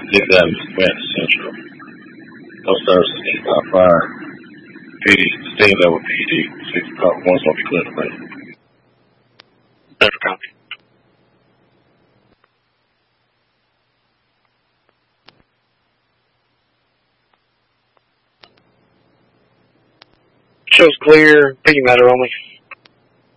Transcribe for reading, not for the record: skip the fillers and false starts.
Get that West Central. Those services need to stop fire. PD, stay level PD. 6 o'clock, one's going to be clear to me. Better copy. Shows clear, piggy matter only.